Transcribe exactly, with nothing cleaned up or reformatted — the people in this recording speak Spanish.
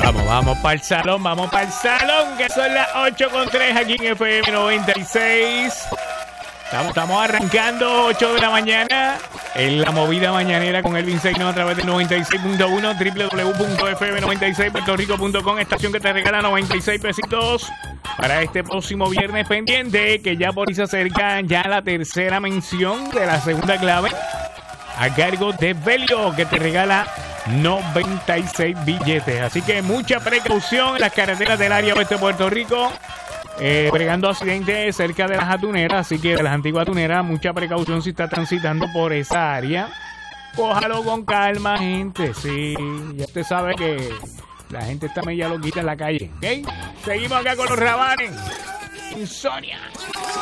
Vamos, vamos para el salón, vamos para el salón, que son las ocho con tres aquí en F M noventa y seis. Estamos, estamos arrancando ocho de la mañana en la movida mañanera con Elvin Seino a través del noventa y seis punto uno, doble u doble u doble u punto f m noventa y seis puerto rico punto com, estación que te regala noventa y seis pesitos para este próximo viernes. Pendiente que ya por ahí se acerca ya la tercera mención de la segunda clave a cargo de Belio, que te regala noventa y seis billetes. Así que mucha precaución en las carreteras del área oeste de Puerto Rico. Eh, bregando accidentes cerca de las atuneras, así que de las antiguas atuneras, mucha precaución si está transitando por esa área. Cójalo con calma, gente. Sí, ya usted sabe que la gente está media loquita en la calle, ¿ok? Seguimos acá con los Rabanes. Insomnia.